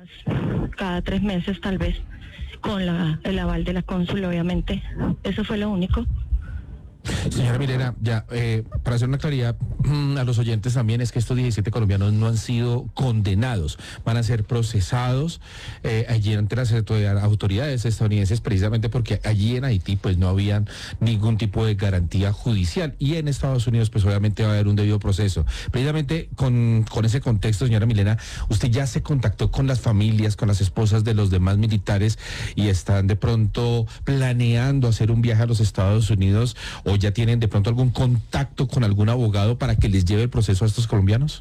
cada 3 meses tal vez, con el aval de la cónsul, obviamente. Eso fue lo único. Señora Milena, ya, para hacer una claridad a los oyentes también, es que estos 17 colombianos no han sido condenados, van a ser procesados allí ante las autoridades estadounidenses, precisamente porque allí en Haití pues no habían ningún tipo de garantía judicial, y en Estados Unidos pues obviamente va a haber un debido proceso. Precisamente con ese contexto, señora Milena, ¿usted ya se contactó con las familias, con las esposas de los demás militares y están de pronto planeando hacer un viaje a los Estados Unidos, o ya tienen de pronto algún contacto con algún abogado para que les lleve el proceso a estos colombianos?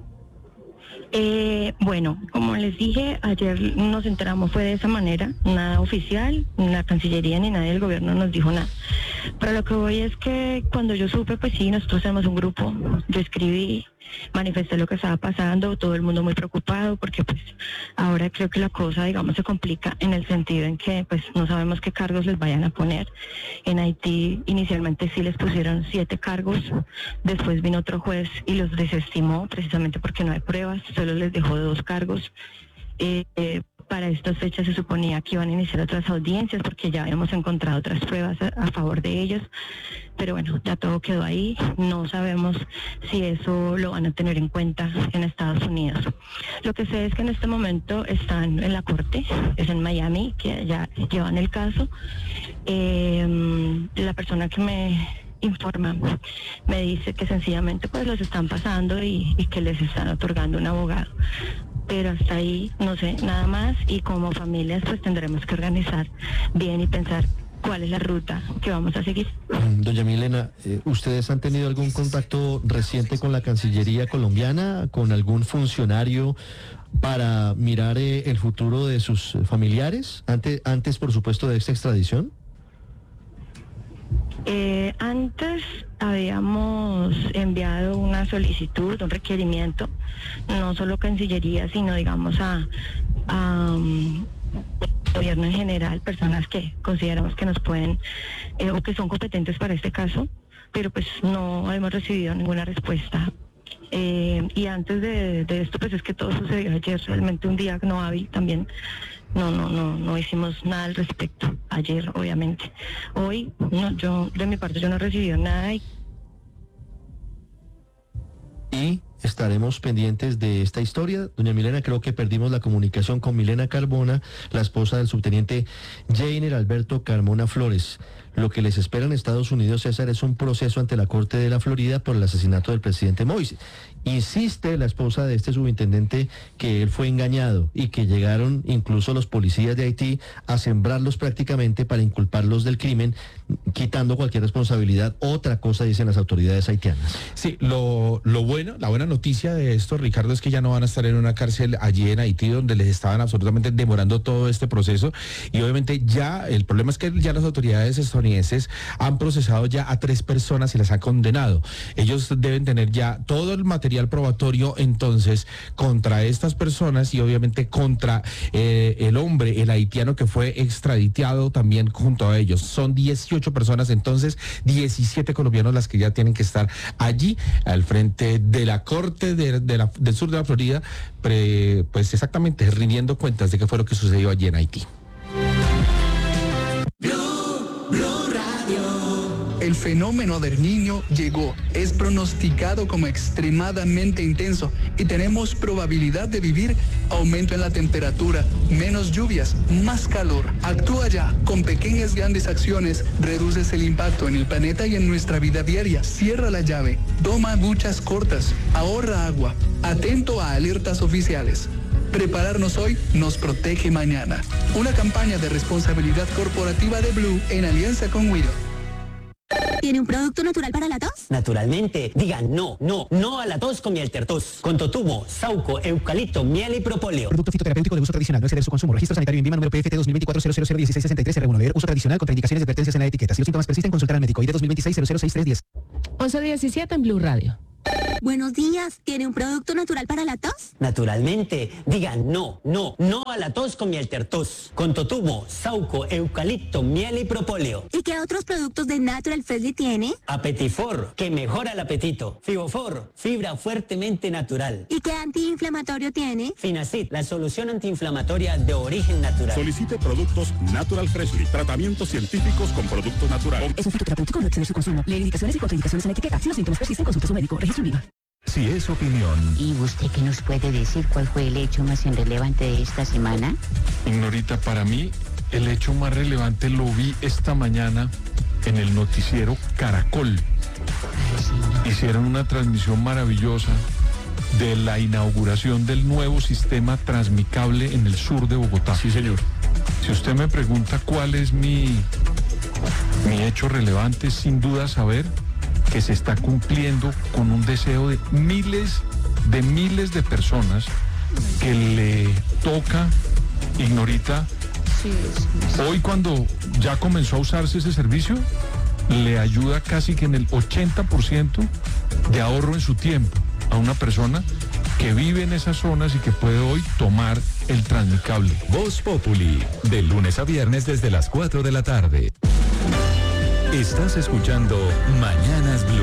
Bueno, como les dije, ayer nos enteramos, fue de esa manera, nada oficial, ni la Cancillería ni nadie del gobierno nos dijo nada. Pero lo que voy es que cuando yo supe, pues sí, nosotros tenemos un grupo, yo escribí, manifesté lo que estaba pasando, todo el mundo muy preocupado, porque pues ahora creo que la cosa, digamos, se complica en el sentido en que pues no sabemos qué cargos les vayan a poner. En Haití inicialmente sí les pusieron 7 cargos, después vino otro juez y los desestimó precisamente porque no hay pruebas, solo les dejó 2 cargos. Para estas fechas se suponía que iban a iniciar otras audiencias porque ya habíamos encontrado otras pruebas a favor de ellos, pero bueno, ya todo quedó ahí, no sabemos si eso lo van a tener en cuenta en Estados Unidos. Lo que sé es que en este momento están en la corte, es en Miami, que ya llevan el caso. La persona que me informa me dice que sencillamente pues los están pasando y que les están otorgando un abogado, pero hasta ahí no sé nada más, y como familias pues tendremos que organizar bien y pensar cuál es la ruta que vamos a seguir. Doña Milena, ¿ustedes han tenido algún contacto reciente con la Cancillería colombiana, con algún funcionario para mirar el futuro de sus familiares, antes por supuesto de esta extradición? Antes habíamos enviado una solicitud, un requerimiento, no solo Cancillería, sino digamos a gobierno en general, personas que consideramos que nos pueden o que son competentes para este caso, pero pues no hemos recibido ninguna respuesta. Y antes de esto, pues es que todo sucedió ayer, realmente un día no hábil también. No hicimos nada al respecto ayer, obviamente. Hoy, no, yo de mi parte yo no he recibido nada. Y estaremos pendientes de esta historia. Doña Milena, creo que perdimos la comunicación con Milena Carbona, la esposa del subteniente Jainer Alberto Carmona Flores. Lo que les espera en Estados Unidos, César, es un proceso ante la Corte de la Florida por el asesinato del presidente Moïse. Insiste la esposa de este subintendente que él fue engañado y que llegaron incluso los policías de Haití a sembrarlos prácticamente para inculparlos del crimen, quitando cualquier responsabilidad. Otra cosa dicen las autoridades haitianas. Sí, la buena noticia de esto, Ricardo, es que ya no van a estar en una cárcel allí en Haití, donde les estaban absolutamente demorando todo este proceso, y obviamente ya el problema es que ya las autoridades estadounidenses han procesado ya a 3 personas y las han condenado. Ellos deben tener ya todo el material probatorio entonces contra estas personas y obviamente contra el hombre, el haitiano que fue extraditado también junto a ellos. Son 18 personas, entonces 17 colombianos las que ya tienen que estar allí al frente de la Corte del sur de la Florida, pues exactamente rindiendo cuentas de qué fue lo que sucedió allí en Haití. El fenómeno del Niño llegó, es pronosticado como extremadamente intenso y tenemos probabilidad de vivir aumento en la temperatura, menos lluvias, más calor. Actúa ya, con pequeñas grandes acciones, reduces el impacto en el planeta y en nuestra vida diaria. Cierra la llave, toma duchas cortas, ahorra agua, atento a alertas oficiales. Prepararnos hoy nos protege mañana. Una campaña de responsabilidad corporativa de Blue en alianza con Widow. ¿Tiene un producto natural para la tos? Naturalmente. Diga no a la tos con miel tertos. Con totumo, sauco, eucalipto, miel y propóleo. Producto fitoterapéutico de uso tradicional, no exceder su consumo. Registro sanitario INVIMA número PFT 2024-001663-R1. Leer uso tradicional, contraindicaciones y advertencias en la etiqueta. Si los síntomas persisten, consultar al médico. ID 2026-006310. 11:17 en Blue Radio. Buenos días, ¿tiene un producto natural para la tos? Naturalmente, digan no a la tos con miel tertos, con totumo, sauco, eucalipto, miel y propóleo. ¿Y qué otros productos de Natural Freshly tiene? Apetifor, que mejora el apetito. Fibofor, fibra fuertemente natural. ¿Y qué antiinflamatorio tiene? Finacid, la solución antiinflamatoria de origen natural. Solicite productos Natural Freshly, tratamientos científicos con productos naturales. Es un fitoterapéutico, no exceder su consumo. Lee indicaciones y contraindicaciones en la etiqueta. Si los síntomas persisten, consulte a su médico. Registro INVIMA. Si es opinión. ¿Y usted qué nos puede decir? ¿Cuál fue el hecho más relevante de esta semana? Ignorita, para mí, el hecho más relevante lo vi esta mañana en el noticiero Caracol. Hicieron una transmisión maravillosa de la inauguración del nuevo sistema Transmicable en el sur de Bogotá. Sí, señor. Si usted me pregunta cuál es mi hecho relevante, sin duda saber que se está cumpliendo con un deseo de miles de personas que le toca, Ignorita, hoy cuando ya comenzó a usarse ese servicio, le ayuda casi que en el 80% de ahorro en su tiempo a una persona que vive en esas zonas y que puede hoy tomar el Transmicable. Voz Populi, de lunes a viernes desde las 4 de la tarde. Estás escuchando Mañanas Blue.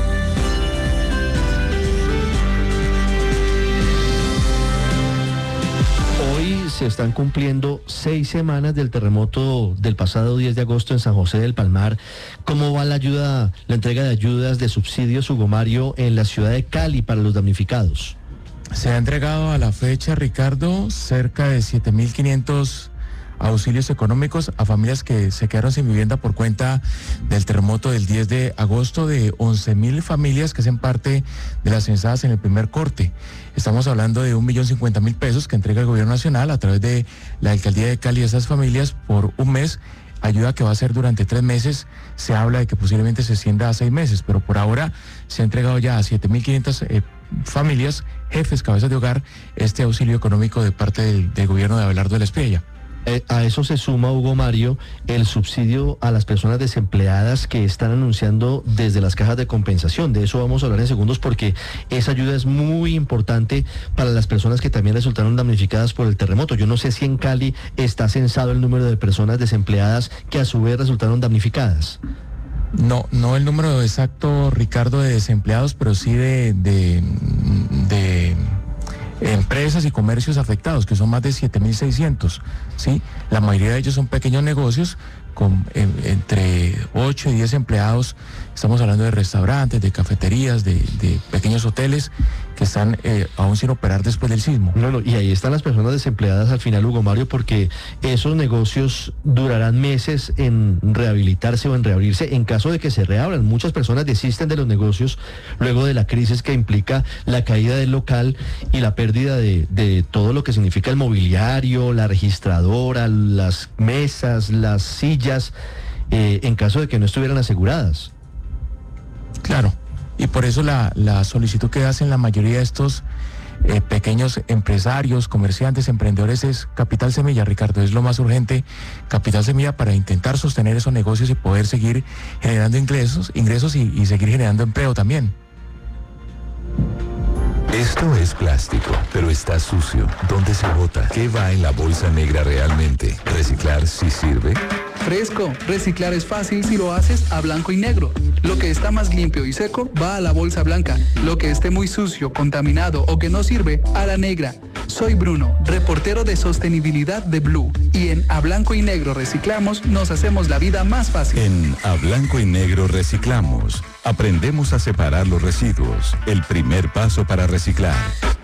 Hoy se están cumpliendo 6 semanas del terremoto del pasado 10 de agosto en San José del Palmar. ¿Cómo va la entrega de ayudas de subsidios, Hugo Mario, en la ciudad de Cali para los damnificados? Se ha entregado a la fecha, Ricardo, cerca de 7.500 auxilios económicos a familias que se quedaron sin vivienda por cuenta del terremoto del 10 de agosto, de 11.000 familias que hacen parte de las censadas en el primer corte. Estamos hablando de 1.050.000 pesos que entrega el gobierno nacional a través de la alcaldía de Cali a esas familias por un mes, ayuda que va a ser durante 3 meses. Se habla de que posiblemente se extienda a 6 meses, pero por ahora se ha entregado ya a 7.500 familias, jefes, cabezas de hogar, este auxilio económico de parte del gobierno de Abelardo de la Espriella. A eso se suma, Hugo Mario, el subsidio a las personas desempleadas que están anunciando desde las cajas de compensación. De eso vamos a hablar en segundos porque esa ayuda es muy importante para las personas que también resultaron damnificadas por el terremoto. Yo no sé si en Cali está censado el número de personas desempleadas que a su vez resultaron damnificadas. No el número exacto, Ricardo, de desempleados, pero sí de empresas y comercios afectados, que son más de 7.600, ¿sí? La mayoría de ellos son pequeños negocios con entre 8 y 10 empleados. Estamos hablando de restaurantes, de cafeterías, de pequeños hoteles que están aún sin operar después del sismo. Y ahí están las personas desempleadas al final, Hugo Mario, porque esos negocios durarán meses en rehabilitarse o en reabrirse en caso de que se reabran. Muchas personas desisten de los negocios luego de la crisis que implica la caída del local y la pérdida de todo lo que significa el mobiliario, la registradora, las mesas, las sillas, en caso de que no estuvieran aseguradas. Claro, y por eso la solicitud que hacen la mayoría de estos pequeños empresarios, comerciantes, emprendedores es Capital Semilla, Ricardo, es lo más urgente, Capital Semilla, para intentar sostener esos negocios y poder seguir generando ingresos y seguir generando empleo también. Esto es plástico, pero está sucio. ¿Dónde se bota? ¿Qué va en la bolsa negra realmente? ¿Reciclar sí sirve? Fresco, reciclar es fácil si lo haces a blanco y negro. Lo que está más limpio y seco va a la bolsa blanca. Lo que esté muy sucio, contaminado o que no sirve, a la negra. Soy Bruno, reportero de sostenibilidad de Blue. Y en A Blanco y Negro Reciclamos nos hacemos la vida más fácil. En A Blanco y Negro Reciclamos aprendemos a separar los residuos. El primer paso para reciclar.